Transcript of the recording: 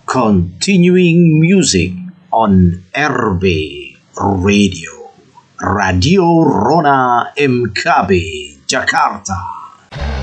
continuing music on RB Radio, Radio Rona MKB Jakarta.